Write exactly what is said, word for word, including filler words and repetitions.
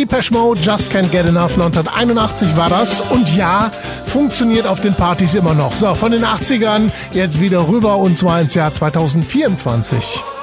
Depeche Mode, Just Can't Get Enough, neunzehnhunderteinundachtzig war das. Und ja, funktioniert auf den Partys immer noch. So, von den achtzigern jetzt wieder rüber und zwar ins Jahr zweitausendvierundzwanzig.